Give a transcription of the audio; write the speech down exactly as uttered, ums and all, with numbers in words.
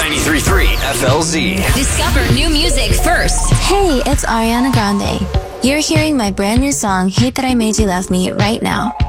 ninety-three point three F L Z. Discover new music first. Hey, it's Ariana Grande. You're hearing my brand new song, Hate That I Made You Love Me, right now.